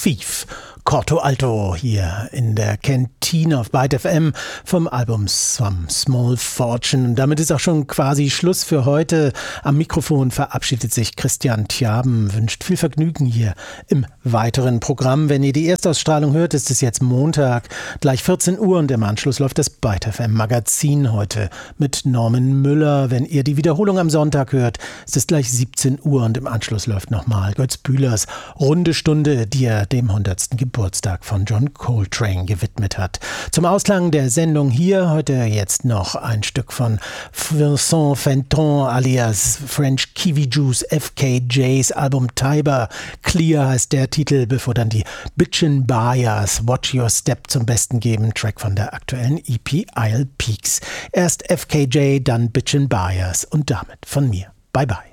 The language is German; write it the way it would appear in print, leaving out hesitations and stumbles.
Thief. Corto Alto hier in der Kantine auf Byte FM vom Album Some Small Fortune. Und damit ist auch schon quasi Schluss für heute. Am Mikrofon verabschiedet sich Christian Tjaben, wünscht viel Vergnügen hier im weiteren Programm. Wenn ihr die Erstausstrahlung hört, ist es jetzt Montag, gleich 14 Uhr und im Anschluss läuft das Byte FM Magazin heute mit Norman Müller. Wenn ihr die Wiederholung am Sonntag hört, ist es gleich 17 Uhr und im Anschluss läuft nochmal Götz Bühlers Runde Stunde, die er dem 100. Geburtstag von John Coltrane gewidmet hat. Zum Ausklang der Sendung hier heute jetzt noch ein Stück von Vincent Fenton alias French Kiwi Juice FKJs Album Tiber. Clear heißt der Titel, bevor dann die Bitchin' Bayers Watch Your Step zum Besten geben, Track von der aktuellen EP Isle Peaks. Erst FKJ, dann Bitchin' Bayers und damit von mir. Bye bye.